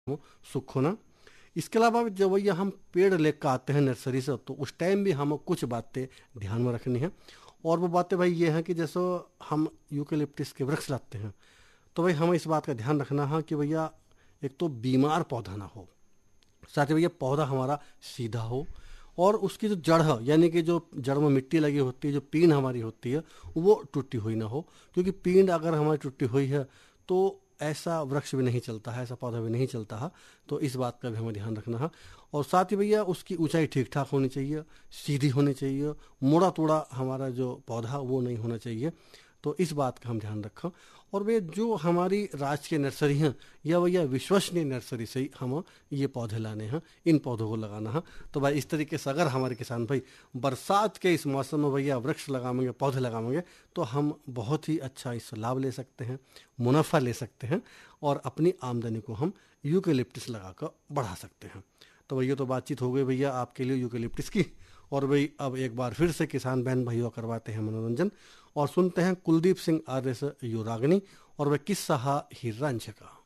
सुख होना। इसके अलावा जब भैया हम पेड़ लेकर आते हैं नर्सरी से, तो उस टाइम भी हमें कुछ बातें ध्यान में रखनी है। और वो बातें भाई ये हैं कि जैसे हम यूकेलिप्टिस के वृक्ष लाते हैं, तो भाई हमें इस बात का ध्यान रखना है कि भैया एक तो बीमार पौधा ना हो, साथ ही भैया पौधा हमारा सीधा हो, और उसकी जो जड़ है, यानी कि जो जड़ में मिट्टी लगी होती है, जो पींड हमारी होती है, वो टूटी हुई ना हो। क्योंकि पींड अगर हमारी टूटी हुई है तो ऐसा वृक्ष भी नहीं चलता है, ऐसा पौधा भी नहीं चलता है। तो इस बात का भी हमें ध्यान रखना है। और साथ ही भैया उसकी ऊंचाई ठीक ठाक होनी चाहिए, सीधी होनी चाहिए, मुड़ा तोड़ा हमारा जो पौधा वो नहीं होना चाहिए। तो इस बात का हम ध्यान रखें। और वे जो हमारी राजकीय नर्सरी हैं या भैया विश्वसनीय नर्सरी से ही हम ये पौधे लाने हैं, इन पौधों को लगाना है। तो भाई इस तरीके से अगर हमारे किसान भाई बरसात के इस मौसम में भैया वृक्ष लगाएंगे, पौधे लगाएंगे, तो हम बहुत ही अच्छा इससे लाभ ले सकते हैं, मुनाफा ले सकते हैं, और अपनी आमदनी को हम यूकेलिप्टिस लगाकर बढ़ा सकते हैं। तो भैया तो बातचीत हो गई भैया आपके लिए यूकेलिप्टिस की। और भाई अब एक बार फिर से किसान बहन भाइयों करवाते हैं मनोरंजन, और सुनते हैं कुलदीप सिंह आर्य से यो रागनी और वह किस्सा हीरांझ का।